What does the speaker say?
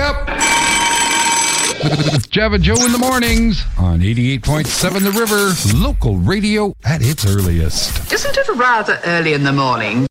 up with Java Joe in the mornings on 88.7 The River, local radio at its earliest. Isn't it rather early in the morning?